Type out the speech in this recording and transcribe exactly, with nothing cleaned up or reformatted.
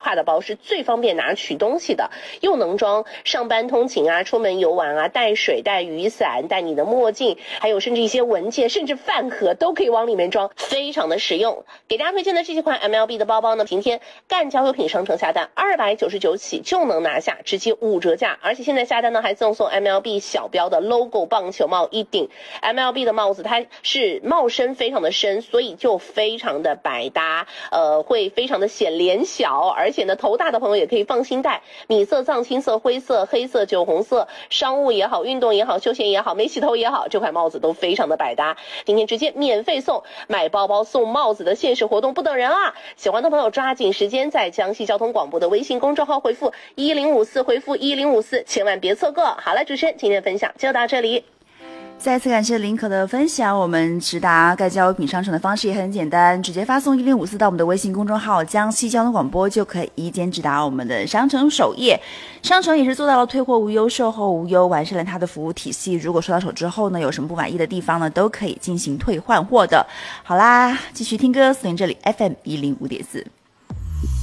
挎的包是最方便拿取东西的，又能装上班通勤啊、出门游玩啊、带水、带雨伞、带你的墨镜，还有甚至一些文件，甚至饭盒都可以往里面装，非常的实用。给大家推荐的这几款 M L B 的包包呢，今天干交友品商城下单二百九十九起就能拿下，直接五折价，而且现在下单呢还赠送 M L B 小标的 logo 棒球帽一顶。M L B 的帽子它是帽身非常的深，所以就非常的百搭，呃，会非常的显脸小，而且呢头大的朋友也可以放心戴。米色、藏青色、灰色、黑色、酒红色，商务也好，运动也好，休闲也好，没洗头也好，这款帽子都非常的百搭。今天直接免费送，买包包送帽子的限时活动不等人啊！喜欢的朋友抓紧时间在江西交通广播的微信公众号回复一零五四，回复一零五四，千万别错过。好了，主持人今天的分享就到这里。 再次感谢林可的分享，我们直达干交友品商城的方式也很简单，直接发送一零五四到我们的微信公众号江西交通广播，就可以一键直达我们的商城首页。商城也是做到了退货无忧、售后无忧，完善了它的服务体系。如果收到手之后呢，有什么不满意的地方呢，都可以进行退换货的。好啦，继续听歌，锁定这里 F M 一零五点四。